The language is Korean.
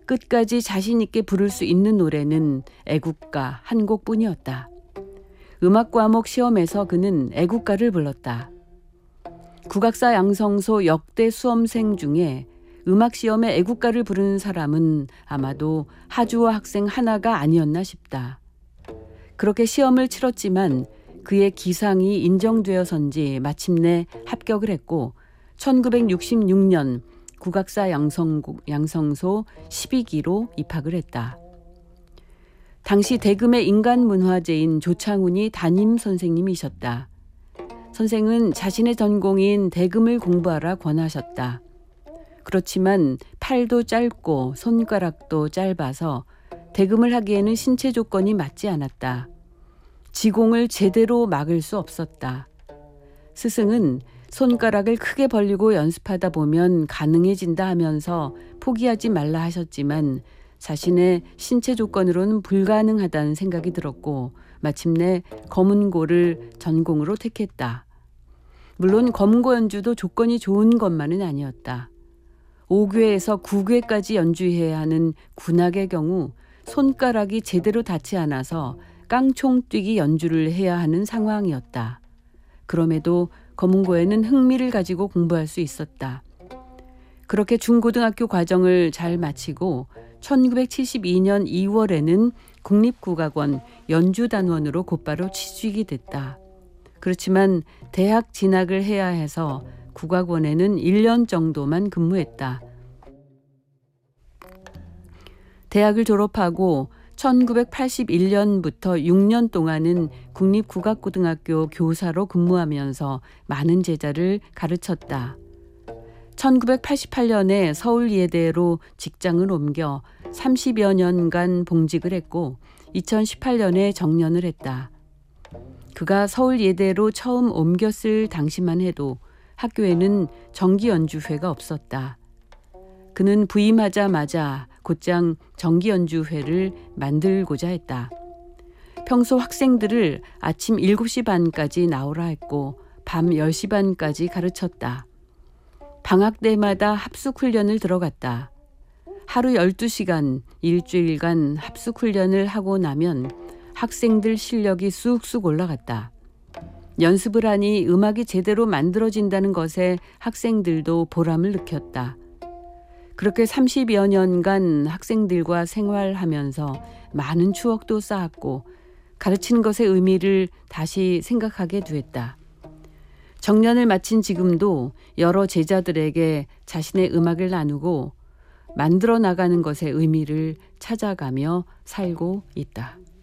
끝까지 자신 있게 부를 수 있는 노래는 애국가 한 곡뿐이었다. 음악 과목 시험에서 그는 애국가를 불렀다. 국악사 양성소 역대 수험생 중에 음악 시험에 애국가를 부르는 사람은 아마도 하주호 학생 하나가 아니었나 싶다. 그렇게 시험을 치렀지만 그의 기상이 인정되어서인지 마침내 합격을 했고 1966년 국악사 양성소 12기로 입학을 했다. 당시 대금의 인간문화재인 조창훈이 담임 선생님이셨다. 선생은 자신의 전공인 대금을 공부하라 권하셨다. 그렇지만 팔도 짧고 손가락도 짧아서 대금을 하기에는 신체 조건이 맞지 않았다. 지공을 제대로 막을 수 없었다. 스승은 손가락을 크게 벌리고 연습하다 보면 가능해진다 하면서 포기하지 말라 하셨지만 자신의 신체 조건으로는 불가능하다는 생각이 들었고 마침내 검은고를 전공으로 택했다. 물론 검은고 연주도 조건이 좋은 것만은 아니었다. 5궤에서 9궤까지 연주해야 하는 군악의 경우 손가락이 제대로 닿지 않아서 깡총뛰기 연주를 해야 하는 상황이었다. 그럼에도 검은고에는 흥미를 가지고 공부할 수 있었다. 그렇게 중고등학교 과정을 잘 마치고 1972년 2월에는 국립국악원 연주단원으로 곧바로 취직이 됐다. 그렇지만 대학 진학을 해야 해서 국악원에는 1년 정도만 근무했다. 대학을 졸업하고 1981년부터 6년 동안은 국립국악고등학교 교사로 근무하면서 많은 제자를 가르쳤다. 1988년에 서울예대로 직장을 옮겨 30여 년간 봉직을 했고 2018년에 정년을 했다. 그가 서울예대로 처음 옮겼을 당시만 해도 학교에는 정기연주회가 없었다. 그는 부임하자마자 곧장 정기연주회를 만들고자 했다. 평소 학생들을 아침 7시 반까지 나오라 했고 밤 10시 반까지 가르쳤다. 방학 때마다 합숙훈련을 들어갔다. 하루 12시간 일주일간 합숙훈련을 하고 나면 학생들 실력이 쑥쑥 올라갔다. 연습을 하니 음악이 제대로 만들어진다는 것에 학생들도 보람을 느꼈다. 그렇게 30여 년간 학생들과 생활하면서 많은 추억도 쌓았고 가르치는 것의 의미를 다시 생각하게 되었다. 정년을 마친 지금도 여러 제자들에게 자신의 음악을 나누고 만들어 나가는 것의 의미를 찾아가며 살고 있다.